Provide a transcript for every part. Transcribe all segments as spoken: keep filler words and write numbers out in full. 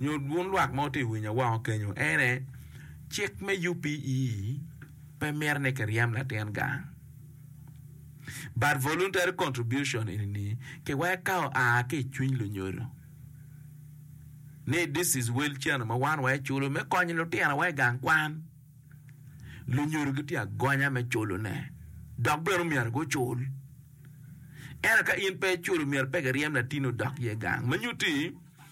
nyu won luak mo ti winya wa ke nyu ene check me U P E pe mer ne keriam la ten gang but voluntary contribution in ni ke wa ka a ke twin lo nyoro ne this is wheelchair ma wan wa chulo me konyi lo ten wa gang kwan lo nyoro giti agonya me chulo ne dog beru miar go chul era ka in pe chulo miar pe keriam la tino dog ye gang manyuti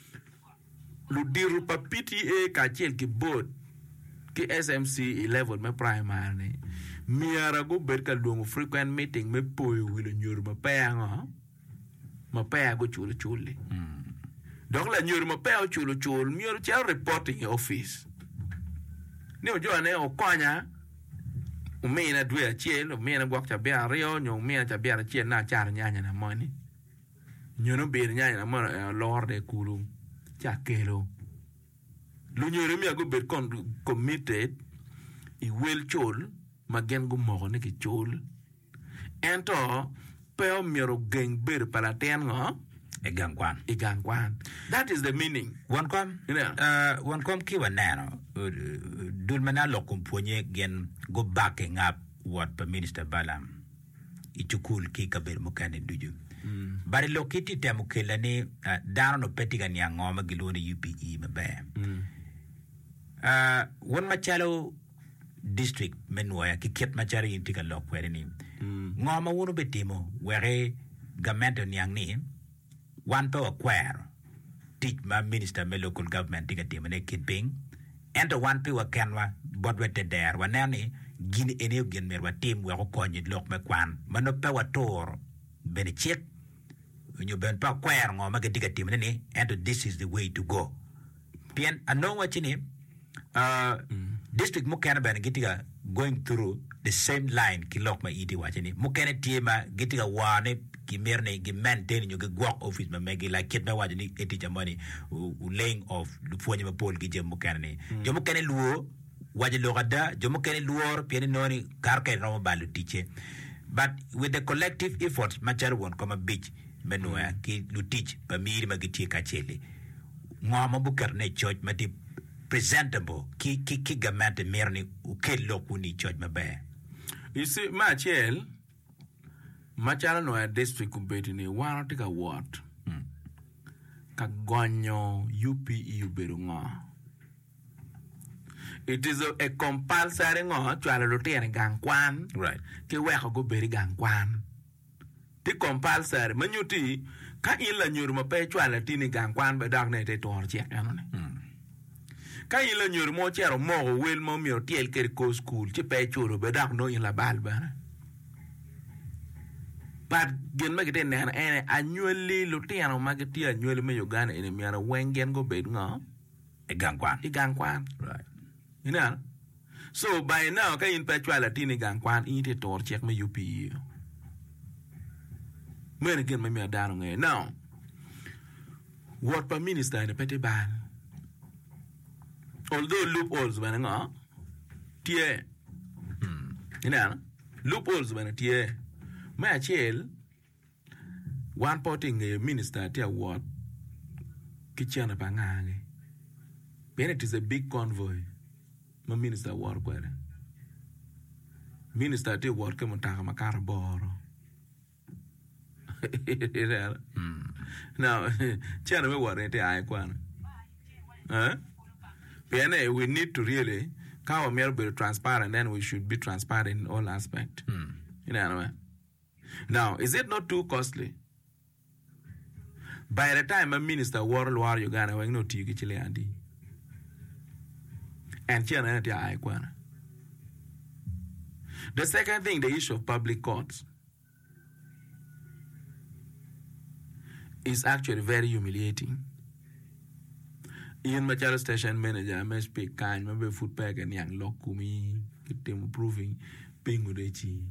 lu diru pa P T A ka chel ki board ki S M C level me primary ni miara go ber ka lungu frequent meeting me poyo wilo nyur ma pa nga ma pa go chulo chuli dog la nyur ma pa chulo chul miaro cha reporting office ne o jo ne o konya o mena dwe chel o mena gwak cha bia rio nyo mena cha bia chel na char nyanya na moni nyono ber nyanya na mo lord de kulu cha kelo lu nyoro mi ago ber kon committed I will chol magen go mo ne ki chol ento peo miro geng ber palaten ngo e gangwan e gangwan that is the meaning one kom you know uh one kom ki wanano dul manalo kumponye gen go backing up what the Minister Balam itukul ki kaber mukane duju Mm. Bari lokiti te mukela ni uh, dano no petiga ni angoma gilone U P E mabe. Mm. Uh, one machalo district menwaya ki ket machari intika lokwere ni. Mm. Ngoma wono betimo were gamento ni ang ni one pe acquire teach ma minister me local government tiga timo ne kidping ento one pe wa kanwa bodwete der wanani gini eneo gen merwa tim wa ko konyi lok me kwan mano pe wa tor benecheck when you been pa kwere ngoma ke tiga tim ni and this is the way to go pian ano wa chini uh mm. district mo kana ban gitiga going through the same line ki lok ma iti wa chini mo kana tiema gitiga wane ki merne ki maintain you go office ma megi like kit ma wa ni eti jamani u laying off lu fonye ma pol ki jem mo kana ni jo mo kana luo waje lo gada jo mo kana luor pian noni karke no balu tiche but with the collective efforts machar won come a beach menua mm. ki lutich pa miri magiti ka chele ngoma bukar ne church mati presentable ki ki ki gamante merni u kello kuni church mabe you see machel machara no a district kumbeti ni wana tika ward mm. ka gonyo U P E uberunga it is a, a compulsory ngo chwala lutene gangkwan right ki weko go beri gangkwan ti compulsory manyuti ka ila nyur ma pe chwala tini gangkwan be dog ne te tor che anone mm. ka ila nyur mo chero mo wel mo mi tiel ker ko school ti pe churo be dog no ila balba but gen magete ne ene annually lutene magete annually me Uganda ene mi ara wengen go be ngo e gangkwan e gangkwan right you know so by now ka in pe chwala tini gangkwan ite tor che me U P E men again me me down ngay now what per minister in the petty ban although loopholes when nga tie you know loopholes when tie my chill one potting a minister tie what kitchen pa ngale when it is a big convoy my minister war kwere minister tie what come ta makara boro mm. Now, chana we warrant I kwan. Huh? We need to really cover mere be transparent, then we should be transparent in all aspects. Mm. You know. Now, is it not too costly? By the time a minister world war Uganda we no tiki chile andi. And chana I kwan. The second thing, the issue of public courts. Is actually very humiliating. In Macharo station manager, I may speak kind, maybe food pack and young lokumi, get them proving pingudechi.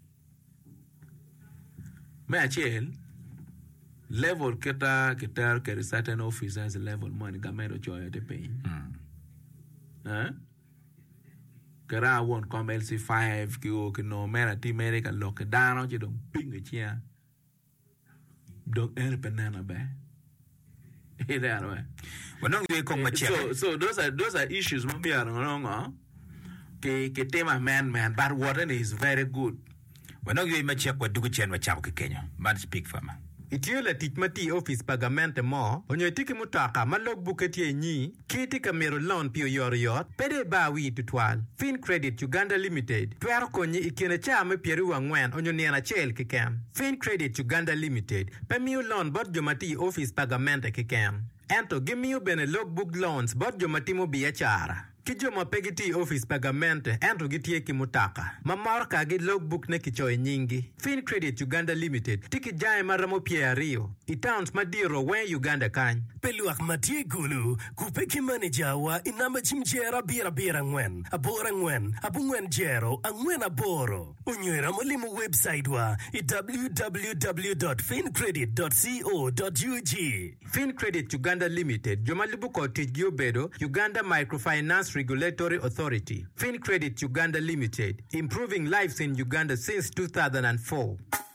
May I tell level keta keta carry certain officers level money gamero joy at the pain. Huh? Kara won't come L C five, Kyo, no man at America lock it down, you don't ping it here. Don't earn banana bear. that way. Wanong yue kong ma So so those are those are issues maybe are no ke ke tema man man but water is very good. Wanong yue ma check wa dugu chen wa chao ke Kenya. Man speak for ma. Itiyo la tich mati office pagamente mo, onyo tiki mutaka malog buketi nyi, kiti kamero loan pio yor yot, pede ba wi tutwal, Fin Credit Uganda Limited, tuero konyi ikene chame pieru wangwen onyo niana chel kikem. Fin Credit Uganda Limited, pe miu loan bot jomati office pagamente kikem. Ento gimiu bene logbook loans bot jomati mo biachara. Kijo mapegiti office pagamente ento gitie kimutaka. Mamorka gi logbook ne kichoe nyingi. Fin Credit Uganda Limited tiki jae maramo pia rio. Itowns madiro wen Uganda kany. Peluak matie gulu kupeki manager wa inamba chimjera bira bira ngwen. Abora ngwen, abu ngwen jero, angwen aboro. Unywera molimu website wa w w w dot fin credit dot co dot u g. Fin Credit Uganda Limited, Jomalibu Cottage Giobedo, Uganda Microfinance Regulatory Authority. Fin Credit Uganda Limited, improving lives in Uganda since two thousand four.